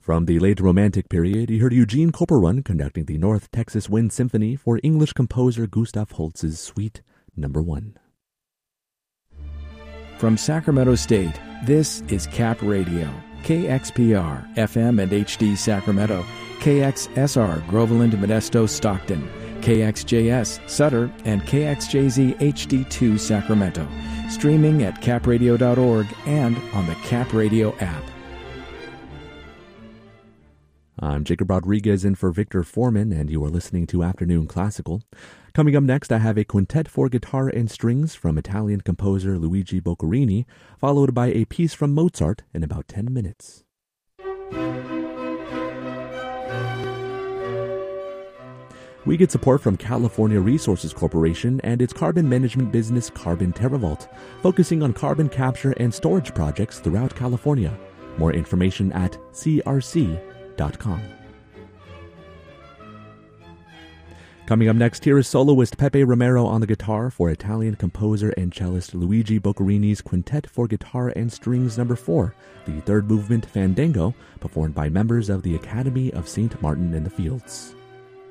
From the late Romantic period, you heard Eugene Koperun conducting the North Texas Wind Symphony for English composer Gustav Holst's Suite No. 1. From Sacramento State, this is Cap Radio, KXPR, FM and HD Sacramento, KXSR, Groveland, Modesto, Stockton, KXJS, Sutter, and KXJZ HD2 Sacramento, streaming at capradio.org and on the Cap Radio app. I'm Jacob Rodriguez in for Victor Foreman, and you are listening to Afternoon Classical. Coming up next, I have a quintet for guitar and strings from Italian composer Luigi Boccherini, followed by a piece from Mozart in about 10 minutes. We get support from California Resources Corporation and its carbon management business Carbon TerraVault, focusing on carbon capture and storage projects throughout California. More information at crc.com. Coming up next, here is soloist Pepe Romero on the guitar for Italian composer and cellist Luigi Boccherini's Quintet for Guitar and Strings No. 4, the third movement Fandango, performed by members of the Academy of St. Martin in the Fields.